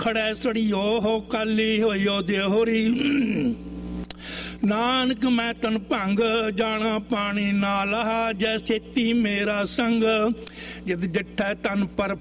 खड़े सड़ियो हो काली होयो देहोरी नानक मैं तन भंग जाना पानी ना लहा जैसे ती मेरा संग जिद जट्ठै तन पर